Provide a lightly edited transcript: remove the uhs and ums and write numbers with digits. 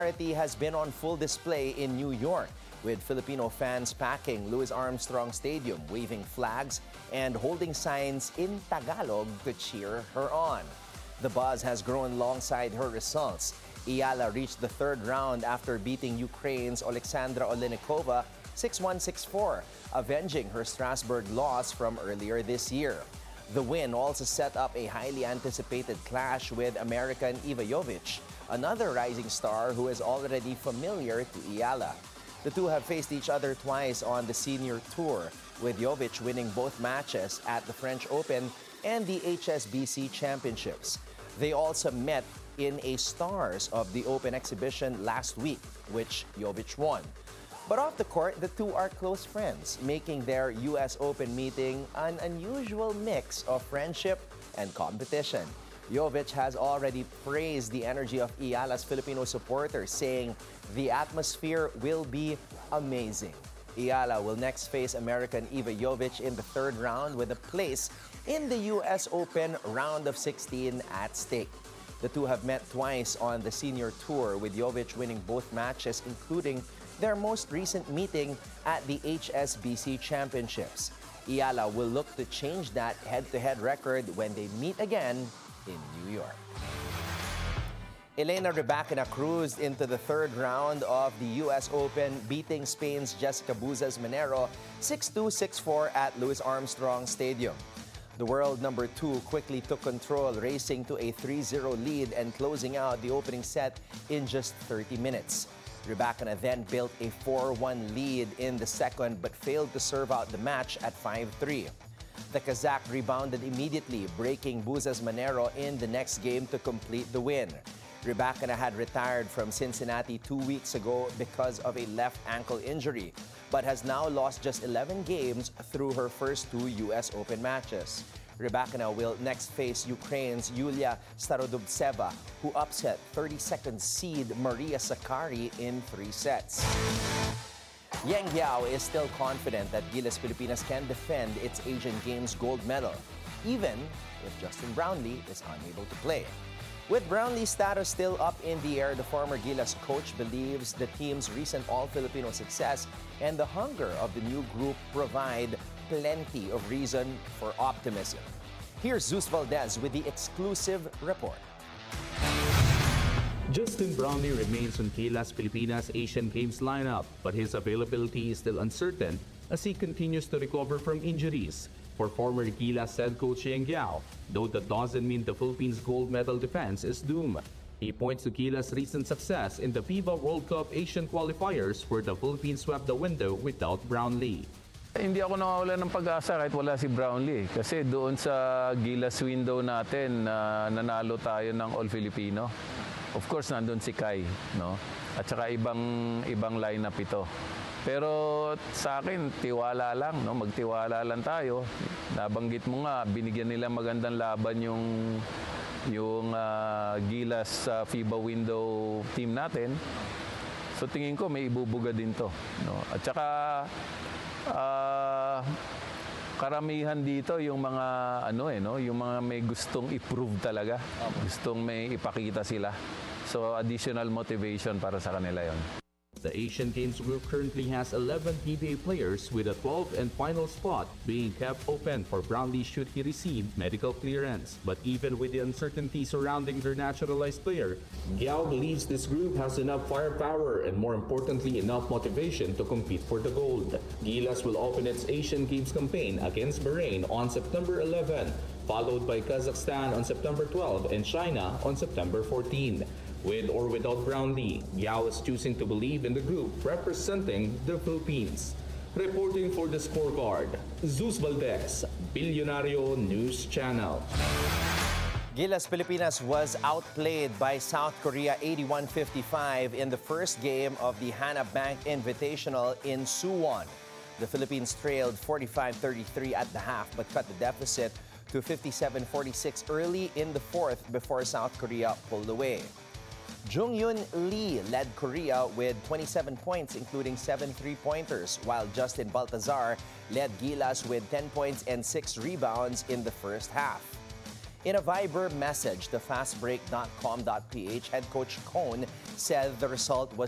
Solidarity has been on full display in New York, with Filipino fans packing Louis Armstrong Stadium, waving flags and holding signs in Tagalog to cheer her on. The buzz has grown alongside her results. Ayala reached the third round after beating Ukraine's Alexandra Olenikova 6-1, 6-4, avenging her Strasbourg loss from earlier this year. The win also set up a highly anticipated clash with American Iva Jovic, another rising star who is already familiar to Ayala. The two have faced each other twice on the senior tour, with Jovic winning both matches at the French Open and the HSBC Championships. They also met in a Stars of the Open exhibition last week, which Jovic won. But off the court, the two are close friends, making their US Open meeting an unusual mix of friendship and competition. Jovic has already praised the energy of Ayala's Filipino supporters, saying the atmosphere will be amazing. Ayala will next face American Iva Jovic in the third round with a place in the US Open round of 16 at stake. The two have met twice on the senior tour, with Jovic winning both matches, including their most recent meeting at the HSBC Championships. Ayala will look to change that head-to-head record when they meet again in New York. Elena Rybakina cruised into the third round of the US Open, beating Spain's Jessica Buzas-Manero 6-2, 6-4 at Louis Armstrong Stadium. The world number 2 quickly took control, racing to a 3-0 lead and closing out the opening set in just 30 minutes. Rybakina then built a 4-1 lead in the second but failed to serve out the match at 5-3. The Kazakh rebounded immediately, breaking Buzas-Manero in the next game to complete the win. Rybakina had retired from Cincinnati 2 weeks ago because of a left ankle injury, but has now lost just 11 games through her first 2 US Open matches. Rybakina will next face Ukraine's Yulia Starodubtseva, who upset 32nd seed Maria Sakkari in 3 sets. Yang Yao is still confident that Gilas Pilipinas can defend its Asian Games gold medal, even if Justin Brownlee is unable to play. With Brownlee's status still up in the air, the former Gilas coach believes the team's recent all-Filipino success and the hunger of the new group provide plenty of reason for optimism. Here's Zeus Valdez with the exclusive report. Justin Brownlee remains on Gilas Pilipinas Asian Games lineup, but his availability is still uncertain as he continues to recover from injuries. For former Gilas head coach Yang Yao, though that doesn't mean the Philippines' gold medal defense is doomed. He points to Gilas' recent success in the FIBA World Cup Asian qualifiers, where the Philippines swept the window without Brownlee. Hindi ako nawawala ng pag-asa kahit wala si Brownlee. Kasi doon sa Gilas window natin, nanalo tayo ng All-Filipino. Of course, nandun si Kai, no? At saka ibang lineup ito. Pero sa akin, tiwala lang, no? Magtiwala lang tayo. Nabanggit mo nga, binigyan nila magandang laban yung Gilas FIBA window team natin. So tingin ko may ibubuga din to, no? At saka karamihan dito yung mga yung mga may gustong i-prove talaga, gustong may ipakita sila. So additional motivation para sa kanila yon. The Asian Games group currently has 11 PBA players, with a 12th and final spot being kept open for Brownlee should he receive medical clearance. But even with the uncertainty surrounding their naturalized player, Yao believes this group has enough firepower and, more importantly, enough motivation to compete for the gold. Gilas will open its Asian Games campaign against Bahrain on September 11, followed by Kazakhstan on September 12 and China on September 14. With or without Brownlee, Yao is choosing to believe in the group representing the Philippines. Reporting for the Scorecard, Zeus Valdez, Bilyonaryo News Channel. Gilas Pilipinas was outplayed by South Korea 81-55 in the first game of the Hana Bank Invitational in Suwon. The Philippines trailed 45-33 at the half but cut the deficit to 57-46 early in the fourth before South Korea pulled away. Jung-Yun Lee led Korea with 27 points, including 7 3-pointers, while Justin Baltazar led Gilas with 10 points and 6 rebounds in the first half. In a Viber message to fastbreak.com.ph, head coach Cone said the result was